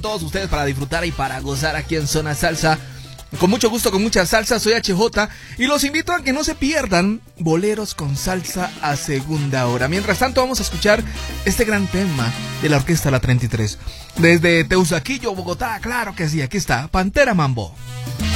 todos ustedes para disfrutar y para gozar aquí en Zona Salsa. Con mucho gusto, con mucha salsa, soy HJ y los invito a que no se pierdan Boleros con Salsa a segunda hora. Mientras tanto vamos a escuchar este gran tema de la Orquesta La 33. Desde Teusaquillo, Bogotá, claro que sí, aquí está Pantera Mambo.